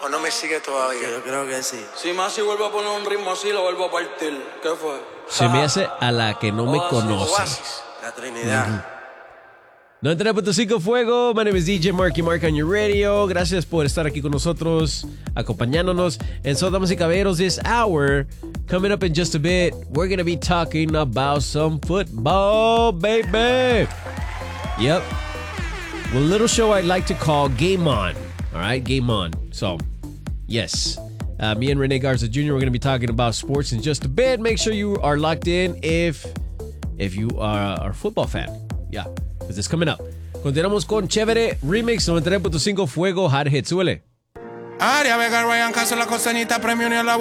¿O no me sigue todavía? Yo creo que sí. Si Masi vuelve a poner un ritmo así, lo vuelvo a partir. ¿Qué fue? Se me hace a la que no me conoce. Oasis. La Trinidad. 93.5 Fuego, my name is DJ Marky Mark on your radio. Gracias por estar aquí con nosotros, acompañándonos. And so, damas y caballeros, this hour, coming up in just a bit, we're going to be talking about some football, baby. Yep. Well, a little show I'd like to call Game On. All right, Game On. So, yes. Me and Rene Garza Jr., we're going to be talking about sports in just a bit. Make sure you are locked in if you are a football fan. Yeah. Because it's coming up. Continuamos con Chévere Remix 93.5 Fuego Hard Hits. Súbele. Aria Vega Ryan Caso la costanita premio ni a la